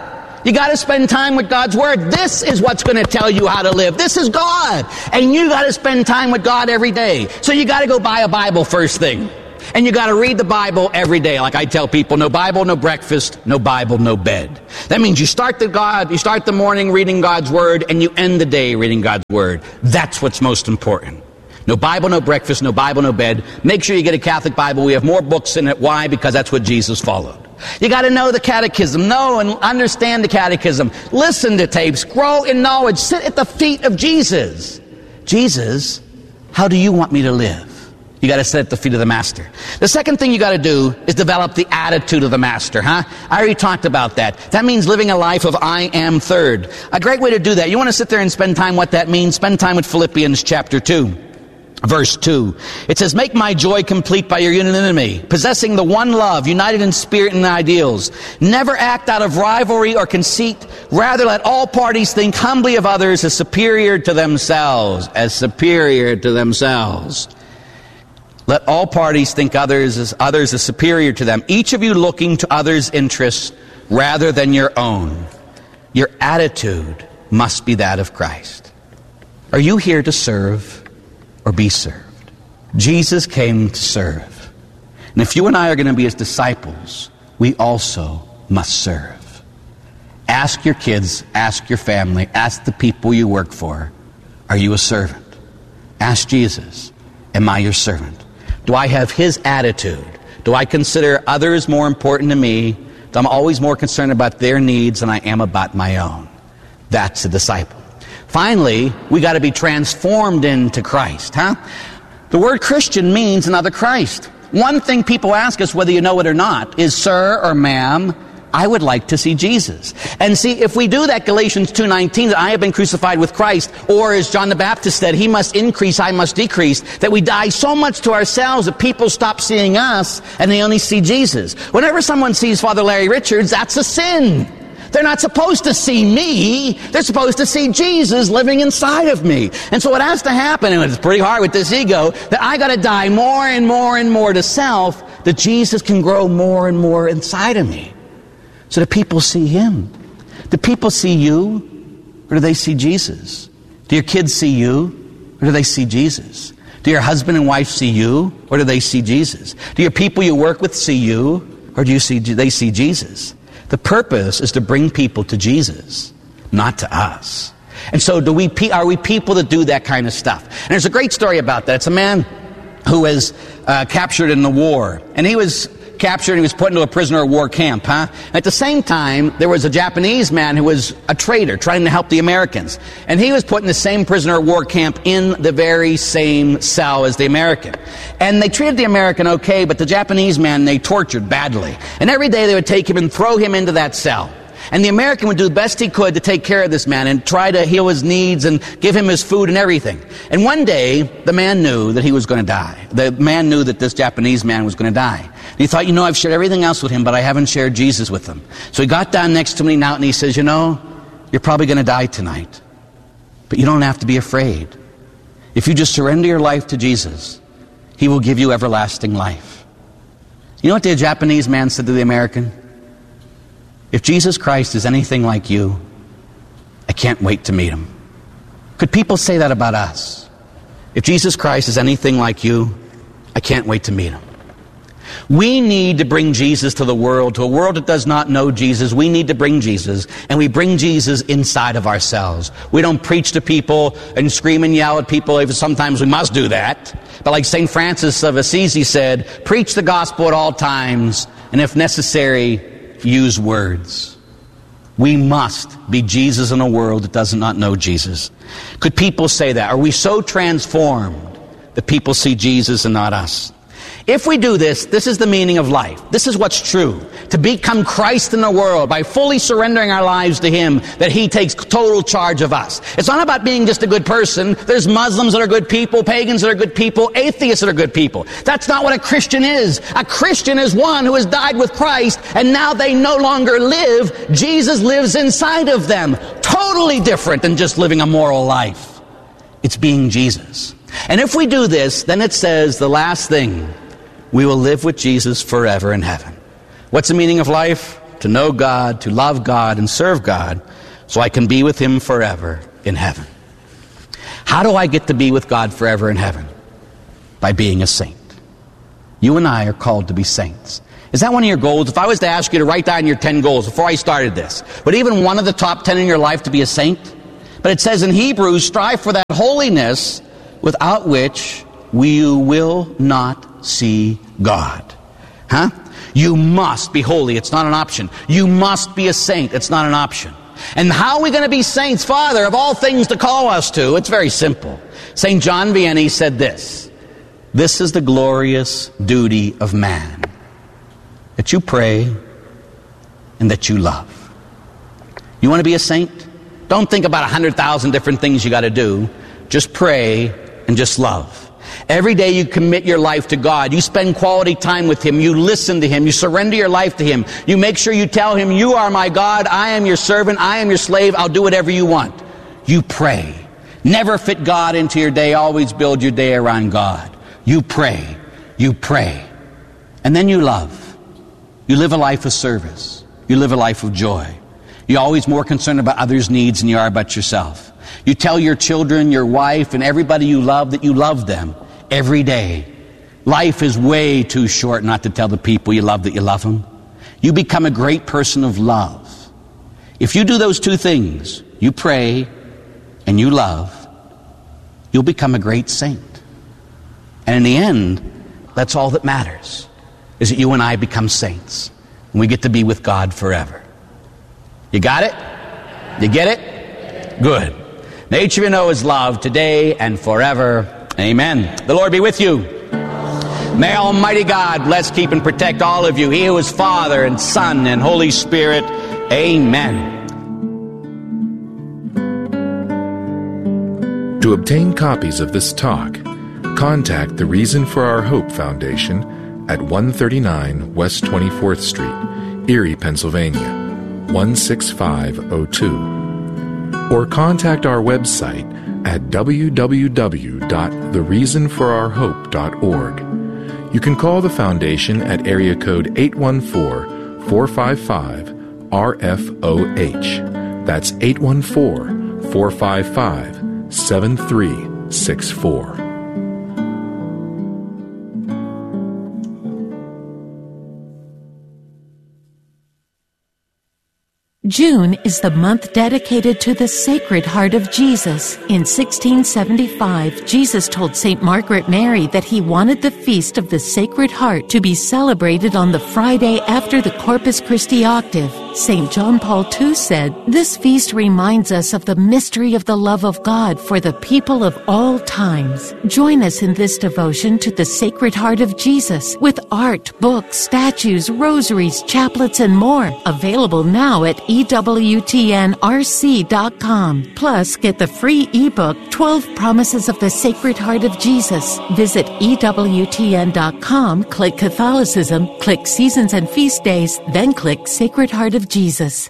You got to spend time with God's Word. This is what's going to tell you how to live. This is God. And you got to spend time with God every day. So you got to go buy a Bible first thing. And you got to read the Bible every day. Like I tell people, no Bible, no breakfast, no Bible, no bed. That means you start the morning reading God's Word, and you end the day reading God's Word. That's what's most important. No Bible, no breakfast, no Bible, no bed. Make sure you get a Catholic Bible. We have more books in it. Why? Because that's what Jesus followed. You got to know the catechism. Know and understand the catechism. Listen to tapes. Grow in knowledge. Sit at the feet of Jesus. Jesus, how do you want me to live? You got to sit at the feet of the Master. The second thing you got to do is develop the attitude of the Master, I already talked about that. That means living a life of I am third. A great way to do that. You want to sit there and spend time what that means? Spend time with Philippians chapter 2. Verse 2, it says, make my joy complete by your unanimity, possessing the one love, united in spirit and ideals. Never act out of rivalry or conceit. Rather, let all parties think humbly of others as superior to themselves. As superior to themselves. Let all parties think others as superior to them. Each of you looking to others' interests rather than your own. Your attitude must be that of Christ. Are you here to serve or be served? Jesus came to serve. And if you and I are going to be His disciples, we also must serve. Ask your kids, ask your family, ask the people you work for, are you a servant? Ask Jesus, am I your servant? Do I have His attitude? Do I consider others more important to me? I'm always more concerned about their needs than I am about my own. That's a disciple. Finally, we got to be transformed into Christ, The word Christian means another Christ. One thing people ask us, whether you know it or not, is, sir or ma'am, I would like to see Jesus. And see, if we do that, Galatians 2:19, that I have been crucified with Christ, or as John the Baptist said, He must increase, I must decrease, that we die so much to ourselves that people stop seeing us and they only see Jesus. Whenever someone sees Father Larry Richards, that's a sin. They're not supposed to see me. They're supposed to see Jesus living inside of me. And so what has to happen, and it's pretty hard with this ego, that I got to die more and more and more to self, that Jesus can grow more and more inside of me. So that people see Him. Do people see you, or do they see Jesus? Do your kids see you, or do they see Jesus? Do your husband and wife see you, or do they see Jesus? Do your people you work with see you, or do they see Jesus? The purpose is to bring people to Jesus, not to us. And so are we people that do that kind of stuff? And there's a great story about that. It's a man who was captured in the war. And he was captured and he was put into a prisoner of war camp. At the same time, there was a Japanese man who was a traitor trying to help the Americans. And he was put in the same prisoner of war camp in the very same cell as the American. And they treated the American okay, but the Japanese man they tortured badly. And every day they would take him and throw him into that cell. And the American would do the best he could to take care of this man and try to heal his needs and give him his food and everything. And one day, the man knew that he was going to die. The man knew that this Japanese man was going to die. And he thought, I've shared everything else with him, but I haven't shared Jesus with him. So he got down next to me now and he says, you're probably going to die tonight. But you don't have to be afraid. If you just surrender your life to Jesus, He will give you everlasting life. You know what the Japanese man said to the American? If Jesus Christ is anything like you, I can't wait to meet Him. Could people say that about us? If Jesus Christ is anything like you, I can't wait to meet Him. We need to bring Jesus to the world, to a world that does not know Jesus. We need to bring Jesus, and we bring Jesus inside of ourselves. We don't preach to people and scream and yell at people. Sometimes we must do that. But like St. Francis of Assisi said, preach the gospel at all times, and if necessary, use words. We must be Jesus in a world that does not know Jesus. Could people say that? Are we so transformed that people see Jesus and not us? If we do this, this is the meaning of life. This is what's true. To become Christ in the world by fully surrendering our lives to Him, that He takes total charge of us. It's not about being just a good person. There's Muslims that are good people, pagans that are good people, atheists that are good people. That's not what a Christian is. A Christian is one who has died with Christ, and now they no longer live. Jesus lives inside of them. Totally different than just living a moral life. It's being Jesus. And if we do this, then it says the last thing, we will live with Jesus forever in heaven. What's the meaning of life? to know God, to love God, and serve God, so I can be with Him forever in heaven. How do I get to be with God forever in heaven? By being a saint. You and I are called to be saints. Is that one of your goals? If I was to ask you to write down your 10 goals before I started this, would even one of the top 10 in your life to be a saint? But it says in Hebrews, strive for that holiness without which we will not see God. Huh? You must be holy. It's not an option. You must be a saint. It's not an option. And how are we going to be saints? Father, of all things to call us to, it's very simple. St. John Vianney said this: this is the glorious duty of man, that you pray and that you love. You want to be a saint? Don't think about 100,000 different things you got to do. Just pray and just love. Every day you commit your life to God. You spend quality time with Him. You listen to Him. You surrender your life to Him. You make sure you tell Him, you are my God. I am your servant. I am your slave. I'll do whatever you want. You pray. Never fit God into your day. Always build your day around God. You pray. You pray. And then you love. You live a life of service. You live a life of joy. You're always more concerned about others' needs than you are about yourself. You tell your children, your wife, and everybody you love that you love them every day. Life is way too short not to tell the people you love that you love them. You become a great person of love. If you do those two things, you pray and you love, you'll become a great saint. And in the end, that's all that matters, is that you and I become saints. And we get to be with God forever. You got it? You get it? Good. May each of you know His love today and forever. Amen. The Lord be with you. May Almighty God bless, keep, and protect all of you. He who is Father and Son and Holy Spirit. Amen. To obtain copies of this talk, contact the Reason for Our Hope Foundation at 139 West 24th Street, Erie, Pennsylvania, 16502. Or contact our website at www.thereasonforourhope.org. You can call the foundation at area code 814-455-RFOH. That's 814-455-7364. June is the month dedicated to the Sacred Heart of Jesus. In 1675, Jesus told St. Margaret Mary that he wanted the Feast of the Sacred Heart to be celebrated on the Friday after the Corpus Christi octave. St. John Paul II said, "This feast reminds us of the mystery of the love of God for the people of all times." Join us in this devotion to the Sacred Heart of Jesus with art, books, statues, rosaries, chaplets, and more. Available now at EWTNRC.com. Plus, get the free ebook, 12 Promises of the Sacred Heart of Jesus. Visit EWTN.com, click Catholicism, click Seasons and Feast Days, then click Sacred Heart of Jesus.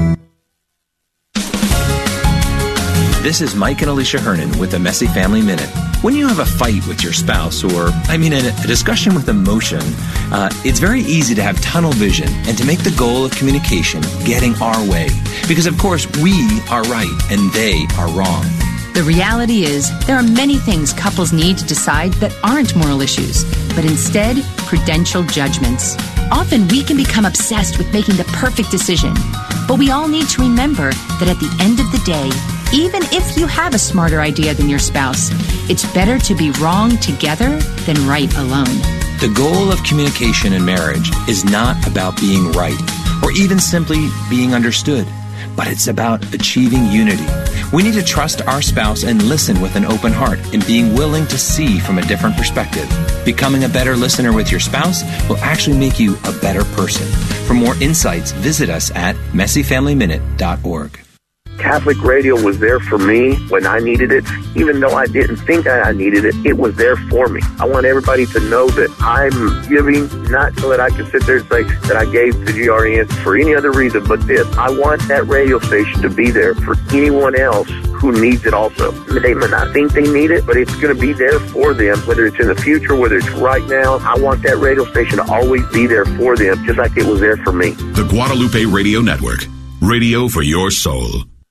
This is Mike and Alicia Hernon with the Messy Family Minute. When you have a fight with your spouse, or, a discussion with emotion, it's very easy to have tunnel vision and to make the goal of communication getting our way. Because, of course, we are right and they are wrong. The reality is, there are many things couples need to decide that aren't moral issues, but instead, prudential judgments. Often we can become obsessed with making the perfect decision, but we all need to remember that at the end of the day, even if you have a smarter idea than your spouse, it's better to be wrong together than right alone. The goal of communication in marriage is not about being right or even simply being understood, but it's about achieving unity. We need to trust our spouse and listen with an open heart and being willing to see from a different perspective. Becoming a better listener with your spouse will actually make you a better person. For more insights, visit us at messyfamilyminute.org. Catholic radio was there for me when I needed it. Even though I didn't think I needed it, it was there for me. I want everybody to know that I'm giving, not so that I can sit there and say that I gave to GRN for any other reason but this. I want that radio station to be there for anyone else who needs it also. They may not think they need it, but it's going to be there for them, whether it's in the future, whether it's right now. I want that radio station to always be there for them, just like it was there for me. The Guadalupe Radio Network. Radio for your soul.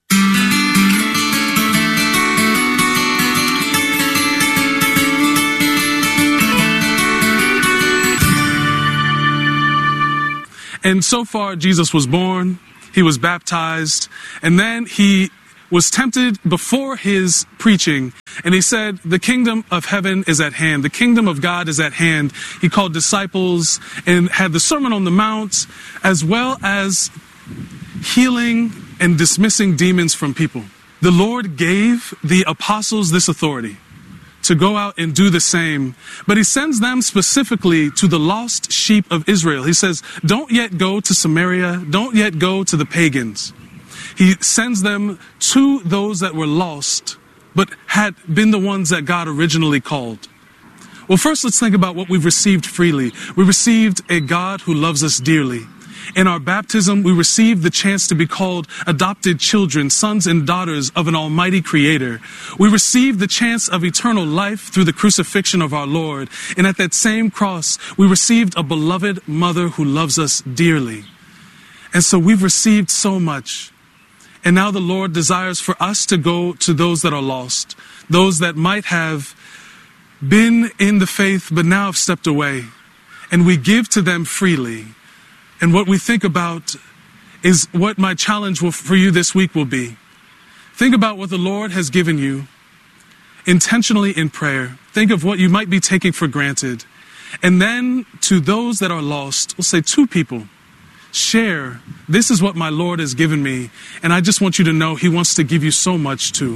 And so far, Jesus was born, he was baptized, and then he was tempted before his preaching, and he said, the kingdom of heaven is at hand. The kingdom of God is at hand. He called disciples and had the Sermon on the Mount, as well as healing and dismissing demons from people. The Lord gave the apostles this authority to go out and do the same, but he sends them specifically to the lost sheep of Israel. He says, don't yet go to Samaria, don't yet go to the pagans. He sends them to those that were lost, but had been the ones that God originally called. Well, first let's think about what we've received freely. We received a God who loves us dearly. In our baptism, we received the chance to be called adopted children, sons and daughters of an almighty creator. We received the chance of eternal life through the crucifixion of our Lord. And at that same cross, we received a beloved mother who loves us dearly. And so we've received so much. And now the Lord desires for us to go to those that are lost, those that might have been in the faith but now have stepped away. And we give to them freely. And what we think about is what my challenge for you this week will be. Think about what the Lord has given you intentionally in prayer. Think of what you might be taking for granted. And then to those that are lost, we'll say 2 people, share, this is what my Lord has given me. And I just want you to know he wants to give you so much too.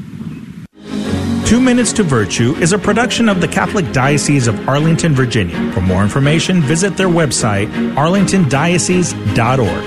2 Minutes to Virtue is a production of the Catholic Diocese of Arlington, Virginia. For more information, visit their website, arlingtondiocese.org.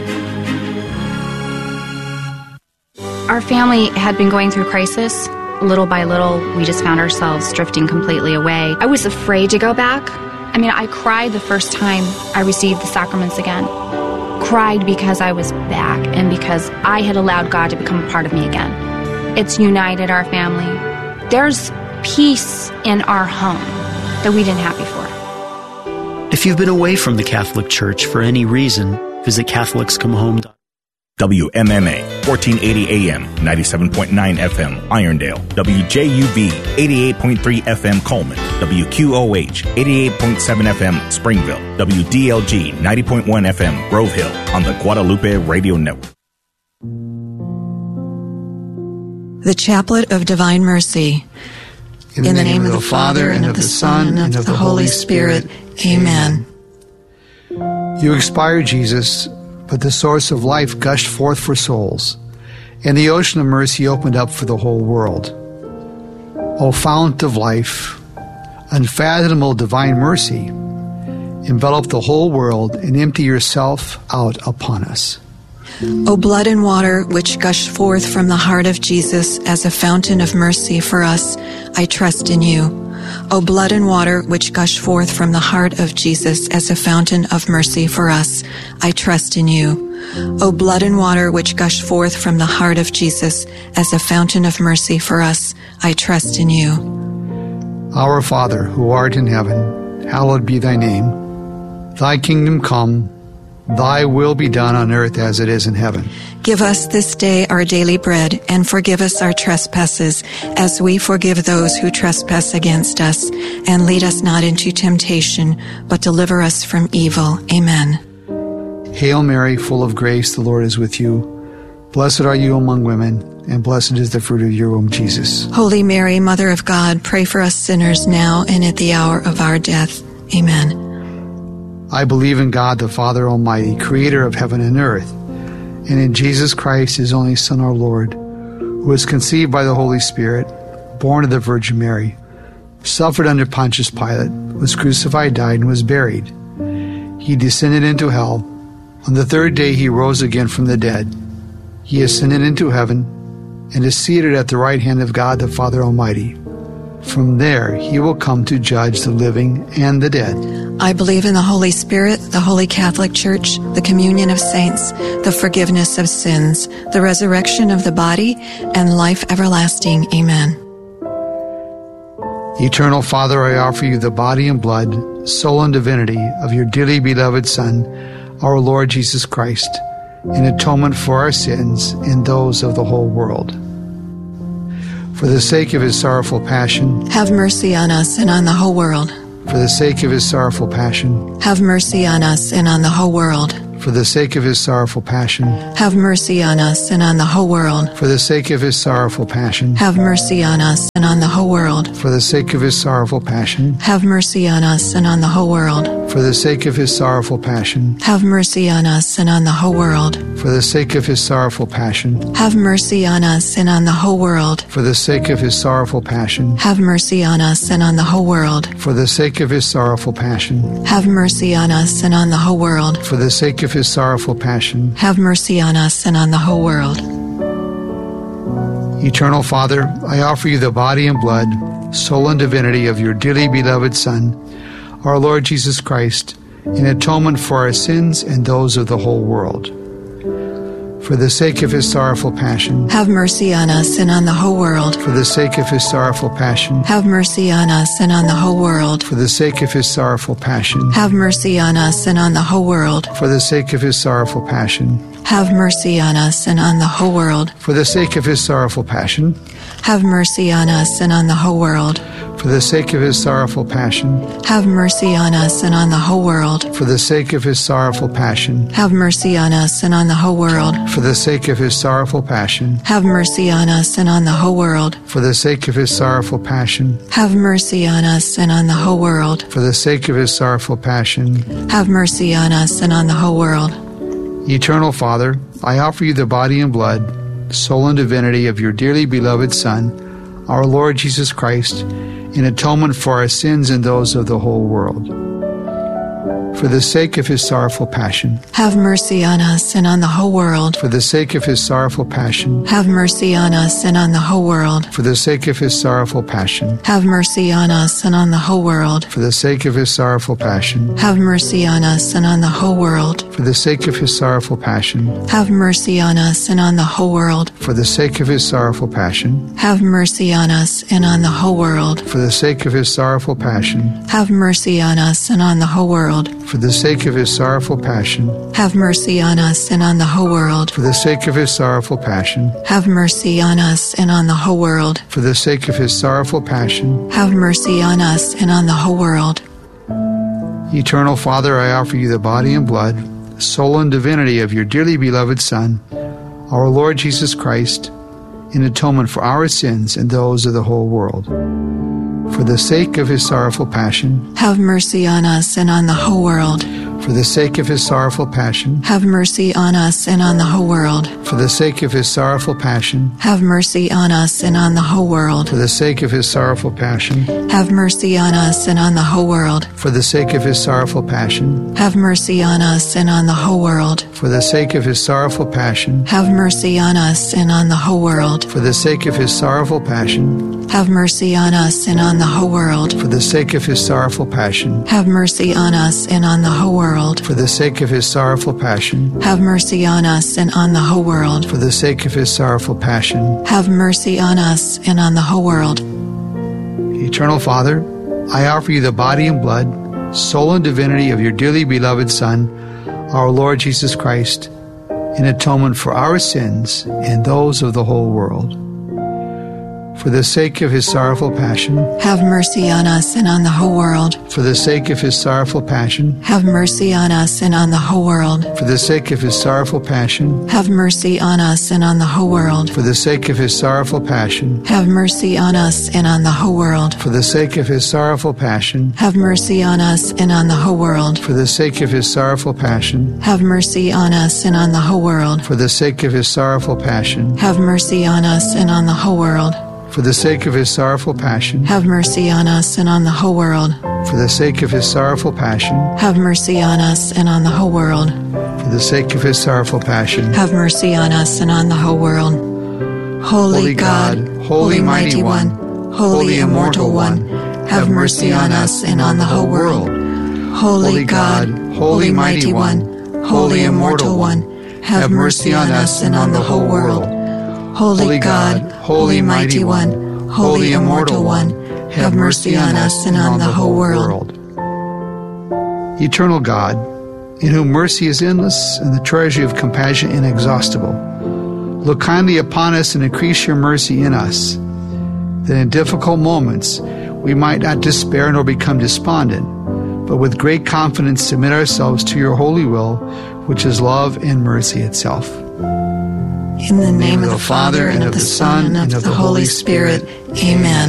Our family had been going through crisis. Little by little, we just found ourselves drifting completely away. I was afraid to go back. I cried the first time I received the sacraments again. Cried because I was back and because I had allowed God to become a part of me again. It's united our family. There's peace in our home that we didn't have before. If you've been away from the Catholic Church for any reason, visit CatholicsComeHome.com. WMMA, 1480 AM, 97.9 FM, Irondale. WJUV, 88.3 FM, Coleman. WQOH, 88.7 FM, Springville. WDLG, 90.1 FM, Grove Hill, on the Guadalupe Radio Network. The Chaplet of Divine Mercy. In the name of the Father, and of the Son, and of the Holy Spirit. Amen. You expired, Jesus, but the source of life gushed forth for souls, and the ocean of mercy opened up for the whole world. O fount of life, unfathomable divine mercy, envelop the whole world and empty yourself out upon us. O blood and water which gush forth from the heart of Jesus as a fountain of mercy for us, I trust in you. O blood and water which gush forth from the heart of Jesus as a fountain of mercy for us, I trust in you. O blood and water which gush forth from the heart of Jesus as a fountain of mercy for us, I trust in you. Our Father, who art in heaven, hallowed be thy name. Thy kingdom come, thy will be done on earth as it is in heaven. Give us this day our daily bread, and forgive us our trespasses, as we forgive those who trespass against us. And lead us not into temptation, but deliver us from evil. Amen. Hail Mary, full of grace, the Lord is with you. Blessed are you among women, and blessed is the fruit of your womb, Jesus. Holy Mary, Mother of God, pray for us sinners now and at the hour of our death. Amen. I believe in God, the Father Almighty, creator of heaven and earth, and in Jesus Christ, his only Son, our Lord, who was conceived by the Holy Spirit, born of the Virgin Mary, suffered under Pontius Pilate, was crucified, died, and was buried. He descended into hell. On the third day he rose again from the dead. He ascended into heaven and is seated at the right hand of God, the Father Almighty. From there he will come to judge the living and the dead. I believe in the Holy Spirit, the Holy Catholic Church, the communion of saints, the forgiveness of sins, the resurrection of the body, and life everlasting. Amen. Eternal Father, I offer you the body and blood, soul and divinity of your dearly beloved Son, our Lord Jesus Christ, in atonement for our sins and those of the whole world. For the sake of his sorrowful passion, have mercy on us and on the whole world. For the sake of his sorrowful passion, have mercy on us and on the whole world. For the sake of his sorrowful passion, have mercy on us and on the whole world. For the sake of his sorrowful passion, have mercy on us and on the whole world. For the sake of his sorrowful passion, have mercy on us and on the whole world. For the sake of his sorrowful passion, have mercy on us and on the whole world. For the sake of his sorrowful passion, have mercy on us and on the whole world. For the sake of his sorrowful passion, have mercy on us and on the whole world. For the sake of his sorrowful passion, have mercy on us and on the whole world. For the sake of his sorrowful passion, have mercy on us and on the whole world. Eternal Father, I offer you the body and blood, soul and divinity of your dearly beloved Son, our Lord Jesus Christ, in atonement for our sins and those of the whole world. For the sake of his sorrowful passion, have mercy on us and on the whole world. For the sake of his sorrowful passion, have mercy on us and on the whole world. For the sake of his sorrowful passion, have mercy on us and on the whole world. For the sake of his sorrowful passion, have mercy on us and on the whole world. For the sake of his sorrowful passion, have mercy on us and on the whole world. For the sake of his sorrowful passion, have mercy on us and on the whole world. For the sake of his sorrowful passion, have mercy on us and on the whole world. For the sake of his sorrowful passion, have mercy on us and on the whole world. For the sake of his sorrowful passion, have mercy on us and on the whole world. For the sake of his sorrowful passion, have mercy on us and on the whole world. Eternal Father, I offer you the body and blood, soul and divinity of your dearly beloved Son, our Lord Jesus Christ, in atonement for our sins and those of the whole world. For the sake of his sorrowful passion, have mercy on us and on the whole world. For the sake of his sorrowful passion, have mercy on us and on the whole world. For the sake of his sorrowful passion, have mercy on us and on the whole world. For the sake of his sorrowful passion, have mercy on us and on the whole world. For the sake of his sorrowful passion, have mercy on us and on the whole world. For the sake of his sorrowful passion, have mercy on us and on the whole world. For the sake of his sorrowful passion, have mercy on us and on the whole world. For the sake of his sorrowful passion, have mercy on us and on the whole world. For the sake of his sorrowful passion, have mercy on us and on the whole world. For the sake of his sorrowful passion, have mercy on us and on the whole world. Eternal Father, I offer you the body and blood, soul and divinity of your dearly beloved Son, our Lord Jesus Christ, in atonement for our sins and those of the whole world. For the sake of his sorrowful passion, have mercy on us and on the whole world. For the sake of his sorrowful passion, have mercy on us and on the whole world. For the sake of his sorrowful passion, have mercy on us and on the whole world. For the sake of his sorrowful passion, have mercy on us and on the whole world. For the sake of his sorrowful passion, have mercy on us and on the whole world. For the sake of his sorrowful passion, have mercy on us and on the whole world. For the sake of his sorrowful passion, have mercy on us and on the whole world. For the sake of his sorrowful passion, have mercy on us and on the whole world. For the sake of his sorrowful passion, have mercy on us and on the whole world. For the sake of his sorrowful passion, have mercy on us and on the whole world. Eternal Father, I offer you the body and blood, soul and divinity of your dearly beloved Son, our Lord Jesus Christ, in atonement for our sins and those of the whole world. For the sake of his sorrowful passion, have mercy on us and on the whole world. For the sake of his sorrowful passion, have mercy on us and on the whole world. For the sake of his sorrowful passion, have mercy on us and on the whole world. For the sake of his sorrowful passion, have mercy on us and on the whole world. For the sake of his sorrowful passion, have mercy on us and on the whole world. For the sake of his sorrowful passion, have mercy on us and on the whole world. For the sake of his sorrowful passion, have mercy on us and on the whole world. For the sake of his sorrowful passion, have mercy on us and on the whole world. For the sake of his sorrowful passion, have mercy on us and on the whole world. For the sake of his sorrowful passion, have mercy on us and on the whole world. Holy God, Holy Mighty One, Holy Immortal One, have mercy on us and on the whole world. Holy God, Holy Mighty One, Holy Immortal One, have mercy on us and on the whole world. Holy God, Holy Mighty One, Holy Immortal One, have mercy on us and on the whole world. Eternal God, in whom mercy is endless and the treasury of compassion inexhaustible, look kindly upon us and increase your mercy in us, that in difficult moments we might not despair nor become despondent, but with great confidence submit ourselves to your holy will, which is love and mercy itself. In the name of the Father, and of the Son, and of the Holy Spirit. Amen.